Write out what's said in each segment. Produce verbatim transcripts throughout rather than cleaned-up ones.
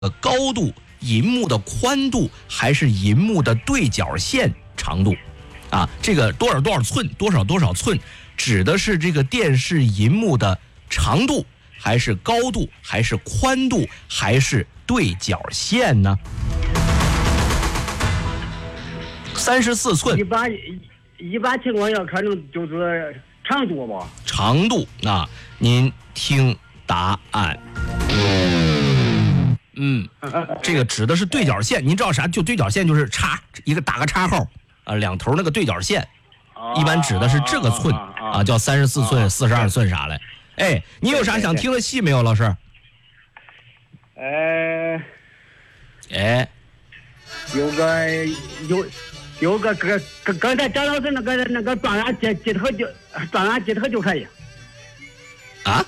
高度、银幕的宽度还是银幕的对角线长度？啊，这个多少多少寸，多少多少寸，指的是这个电视银幕的长度，还是高度，还是宽度，还是对角线呢？三十四寸。 一般一般情况下可能就是长度吧。 长度啊，您听答案。嗯，这个指的是对角线，您知道啥？就对角线就是叉一个打个叉号啊，两头那个对角线，一般指的是这个寸啊，叫三十四寸、四十二寸啥的。哎，你有啥想听的戏没有，老师？ 呃， 哎， 有个有有个刚刚刚才张老师那个那个转完接接头就转完接头就可以。 啊？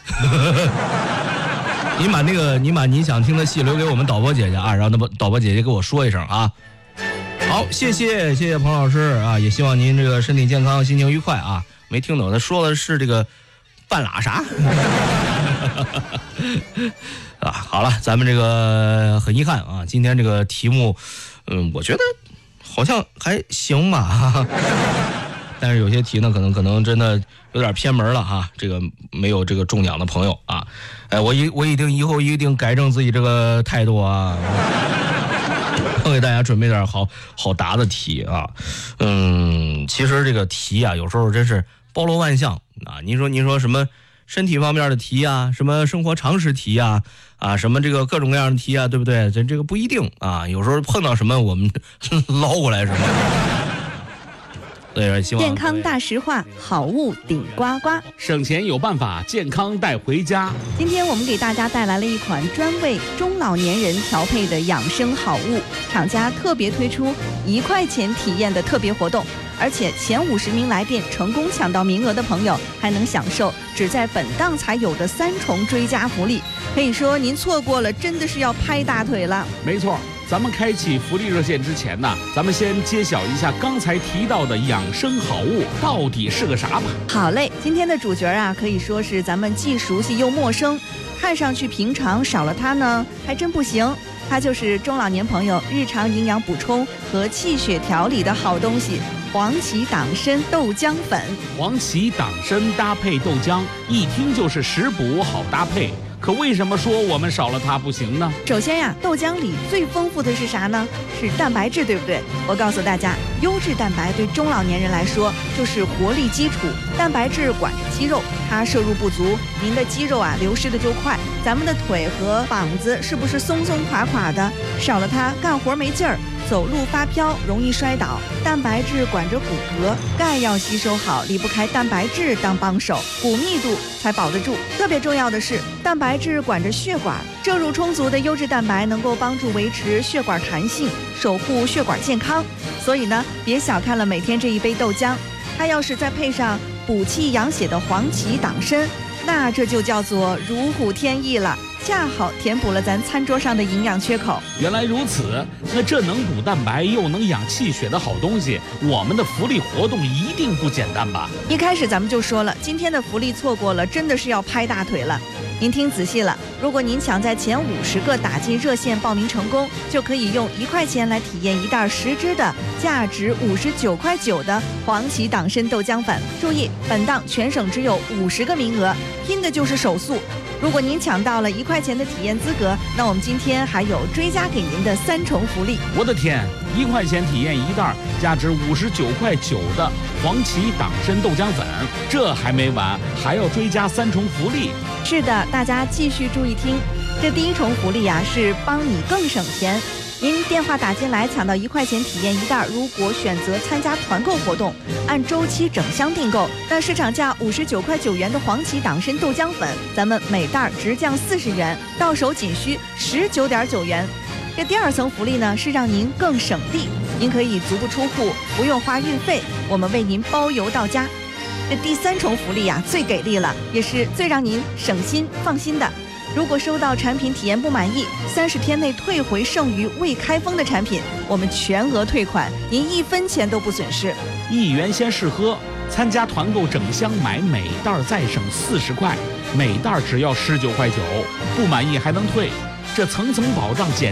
您把那个，您把您想听的戏留给我们导播姐姐啊，让那么导播姐姐给我说一声啊。好，谢谢谢谢彭老师啊，也希望您这个身体健康，心情愉快啊。没听懂，他说的是这个半拉啥？啊，好了，咱们这个很遗憾啊，今天这个题目，嗯，我觉得好像还行吧。但是有些题呢，可能可能真的有点偏门了哈，这个没有这个中奖的朋友啊，哎，我一我一定以后一定改正自己这个态度啊，我给大家准备点好好答的题啊，嗯，其实这个题啊，有时候真是包罗万象啊，您说您说什么身体方面的题啊，什么生活常识题啊，啊，什么这个各种各样的题啊，对不对？这这个不一定啊，有时候碰到什么我们捞过来什么。对，希望健康大实话，好物顶呱呱， 省钱有办法，健康带回家。 今天我们给大家带来了一款专为中老年人调配的养生好物，厂家特别推出一块钱体验的特别活动，而且前五十名来电成功抢到名额的朋友，还能享受只在本档才有的三重追加福利。可以说您错过了，真的是要拍大腿了。 没错。咱们开启福利热线之前呢，咱们先揭晓一下刚才提到的养生好物到底是个啥吧。 好嘞，今天的主角啊，可以说是咱们既熟悉又陌生，看上去平常少了它呢，还真不行。它就是中老年朋友日常营养补充和气血调理的好东西——黄芪党参豆浆粉。 黄芪党参搭配豆浆，一听就是食补好搭配。可为什么说我们少了它不行呢？ 首先呀，豆浆里最丰富的是啥呢？是蛋白质，对不对？我告诉大家，优质蛋白对中老年人来说就是活力基础。蛋白质管着肌肉，它摄入不足，您的肌肉啊流失的就快。咱们的腿和膀子是不是松松垮垮的？少了它，干活没劲儿，走路发飘，容易摔倒。蛋白质管着骨骼，钙要吸收好，离不开蛋白质当帮手，骨密度才保得住。特别重要的是，蛋白质管着血管，摄入充足的优质蛋白能够帮助维持血管弹性，守护血管健康。所以呢，别小看了每天这一杯豆浆，它要是再配上补气养血的黄芪党参，那这就叫做如虎添翼了，恰好填补了咱餐桌上的营养缺口。 原来如此，那这能补蛋白又能养气血的好东西，我们的福利活动一定不简单吧？ 一开始咱们就说了，今天的福利错过了，真的是要拍大腿了。您听仔细了，如果您抢在前五十个打进热线报名成功，就可以用一块钱来体验一袋十支的价值五十九块九的黄芪党参豆浆粉。注意，本档全省只有五十个名额，拼的就是手速。如果您抢到了一块钱的体验资格，那我们今天还有追加给您的三重福利。 我的天，一块钱体验一袋价值五十九块九的黄芪党参豆浆粉，这还没完，还要追加三重福利。 是的，大家继续注意听，这第一重福利啊是帮你更省钱。您电话打进来抢到一块钱体验一袋，如果选择参加团购活动，按周期整箱订购，那市场价五十九块九元的黄芪党参豆浆粉，咱们每袋直降四十元，到手仅需十九点九元。这第二层福利呢，是让您更省力，您可以足不出户，不用花运费，我们为您包邮到家。这第三重福利啊，最给力了，也是最让您省心放心的。如果收到产品体验不满意，三十天内退回剩余未开封的产品，我们全额退款，您一分钱都不损失。 一元先试喝，参加团购整箱买，每袋再省四十块，每袋只要十九块九，不满意还能退。 这层层保障简